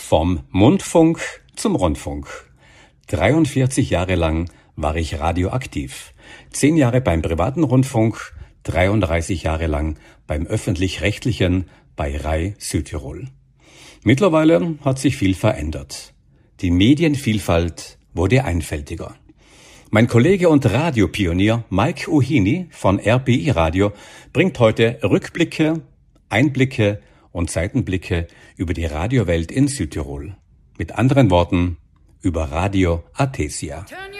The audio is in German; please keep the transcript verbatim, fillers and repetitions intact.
Vom Mundfunk zum Rundfunk. dreiundvierzig Jahre lang war ich radioaktiv. Zehn Jahre beim privaten Rundfunk, dreiunddreißig Jahre lang beim öffentlich-rechtlichen bei R A I Südtirol. Mittlerweile hat sich viel verändert. Die Medienvielfalt wurde einfältiger. Mein Kollege und Radiopionier Mike Uhini von R B I Radio bringt heute Rückblicke, Einblicke und Seitenblicke über die Radiowelt in Südtirol. Mit anderen Worten, über Radio Athesia.